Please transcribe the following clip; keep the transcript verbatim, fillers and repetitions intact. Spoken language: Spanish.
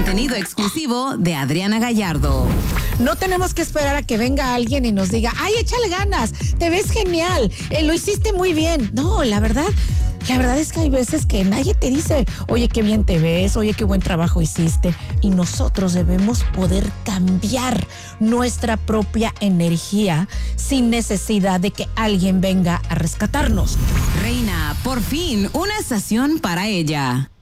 Contenido exclusivo de Adriana Gallardo. No tenemos que esperar a que venga alguien y nos diga, ay, échale ganas, te ves genial, eh, lo hiciste muy bien. No, la verdad, la verdad es que hay veces que nadie te dice, oye, qué bien te ves, oye, qué buen trabajo hiciste. Y nosotros debemos poder cambiar nuestra propia energía sin necesidad de que alguien venga a rescatarnos. Reina, por fin, una estación para ella.